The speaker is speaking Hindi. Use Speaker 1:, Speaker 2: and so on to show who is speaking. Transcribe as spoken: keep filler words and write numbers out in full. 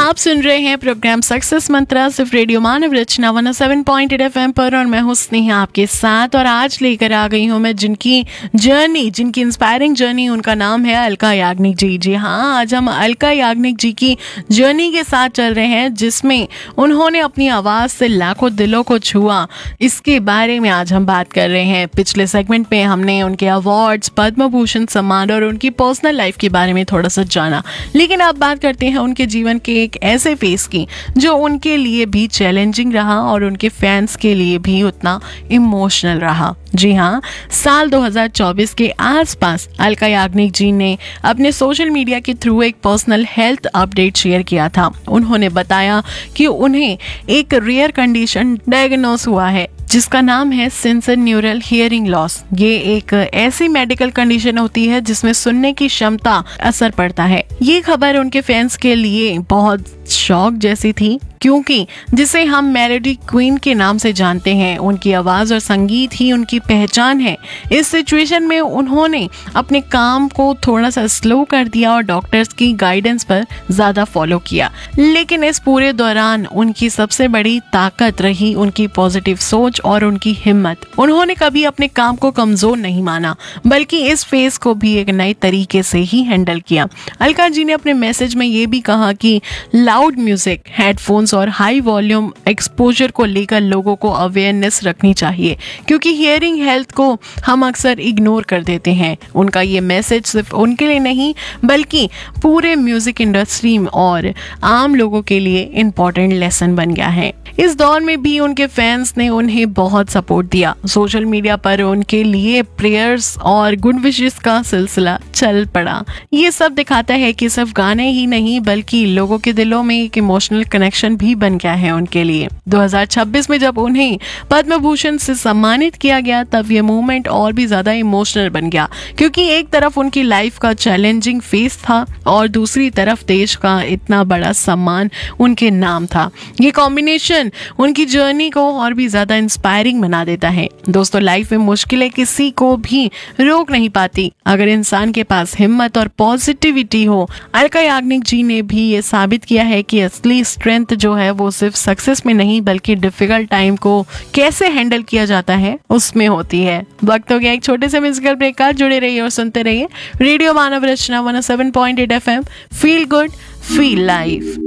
Speaker 1: आप सुन रहे हैं प्रोग्राम सक्सेस मंत्रा सिर्फ रेडियो मानव रचना one O seven point eight F M पर और मैं हूं स्नेहा आपके साथ। और आज लेकर आ गई हूं मैं जिनकी जर्नी, जिनकी इंस्पायरिंग जर्नी, उनका नाम है अलका याग्निक जी। जी हाँ, आज हम अलका याग्निक जी की जर्नी के साथ चल रहे हैं जिसमें उन्होंने अपनी आवाज से लाखों दिलों को छुआ। इसके बारे में आज हम बात कर रहे हैं। पिछले सेगमेंट में हमने उनके अवार्ड्स, पद्म भूषण सम्मान और उनकी पर्सनल लाइफ के बारे में थोड़ा सा जाना, लेकिन अब बात करते हैं उनके जीवन के एक ऐसे फेस की जो उनके लिए भी चैलेंजिंग रहा और उनके फैंस के लिए भी उतना इमोशनल रहा। जी हाँ, साल दो हज़ार चौबीस के आसपास अलका याग्निक जी ने अपने सोशल मीडिया के थ्रू एक पर्सनल हेल्थ अपडेट शेयर किया था। उन्होंने बताया कि उन्हें एक रेयर कंडीशन डायग्नोस हुआ है जिसका नाम है सेंसर न्यूरल हियरिंग लॉस। ये एक ऐसी मेडिकल कंडीशन होती है जिसमें सुनने की क्षमता असर पड़ता है। ये खबर उनके फैंस के लिए बहुत शॉक जैसी थी क्योंकि जिसे हम मेलोडी क्वीन के नाम से जानते हैं, उनकी आवाज और संगीत ही उनकी पहचान है। इस सिचुएशन में उन्होंने अपने काम को थोड़ा सा स्लो कर दिया और डॉक्टर्स की गाइडेंस पर ज्यादा फॉलो किया। लेकिन इस पूरे दौरान उनकी सबसे बड़ी ताकत रही उनकी पॉजिटिव सोच और उनकी हिम्मत। उन्होंने कभी अपने काम को कमजोर नहीं माना बल्कि इस फेज को भी एक नए तरीके से ही हैंडल किया। अलका जी ने अपने मैसेज में ये भी कहा कि लाउड म्यूजिक, हेडफोन्स और हाई वॉल्यूम एक्सपोजर को लेकर लोगों को अवेयरनेस रखनी चाहिए क्योंकि हियरिंग हेल्थ को हम अक्सर इग्नोर कर देते हैं। उनका ये मैसेज सिर्फ उनके लिए नहीं बल्कि पूरे म्यूजिक इंडस्ट्री और आम लोगों के लिए इम्पोर्टेंट लेसन बन गया है। इस दौर में भी उनके फैंस ने उन्हें बहुत सपोर्ट दिया। सोशल मीडिया पर उनके लिए प्रेयर्स और गुड विशेस का सिलसिला चल पड़ा। ये सब दिखाता है कि सिर्फ गाने ही नहीं बल्कि लोगों के दिलों में एक इमोशनल कनेक्शन भी बन गया है उनके लिए। दो हज़ार छब्बीस में जब उन्हें पद्म भूषण से सम्मानित किया गया तब ये मूवमेंट और भी ज्यादा इमोशनल बन गया क्योंकि एक तरफ उनकी लाइफ का चैलेंजिंग फेस था और दूसरी तरफ देश का इतना बड़ा सम्मान उनके नाम था। ये कॉम्बिनेशन उनकी जर्नी को और भी ज्यादा इंस्पायरिंग बना देता है। दोस्तों, लाइफ में मुश्किलें किसी को भी रोक नहीं पाती अगर इंसान के पास हिम्मत और पॉजिटिविटी हो। अलका याग्निक जी ने भी ये साबित किया है कि असली स्ट्रेंथ जो है वो सिर्फ सक्सेस में नहीं बल्कि डिफिकल्ट टाइम को कैसे हैंडल किया जाता है उसमें होती है। वक्त हो गया एक छोटे से म्यूजिकल ब्रेक का। जुड़े रहिए और सुनते रहिए रेडियो मानव रचना one O seven point eight F M. Feel good, feel life.